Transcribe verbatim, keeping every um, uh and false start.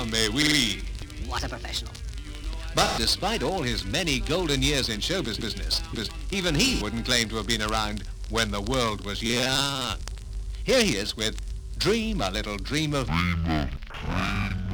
mais oui. What a professional. But despite all his many golden years in showbiz business, even he wouldn't claim to have been around when the world was young. Here he is with Dream a Little Dream of...